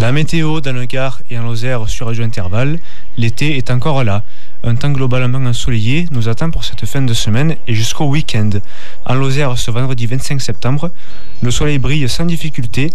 La météo dans le Gard et en Lozère sur Radio Intervalle, l'été est encore là. Un temps globalement ensoleillé nous attend pour cette fin de semaine et jusqu'au week-end. En Lozère, ce vendredi 25 septembre, le soleil brille sans difficulté